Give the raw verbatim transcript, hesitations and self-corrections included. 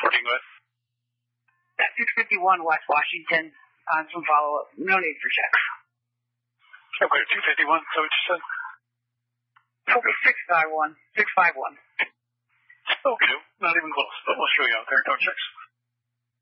Working with? At six fifty-one West Washington, on some follow-up. No need for checks. Okay, two fifty-one, so what you said? Okay, six five one. six five one. Okay, not even close, but we'll show you out there. No checks.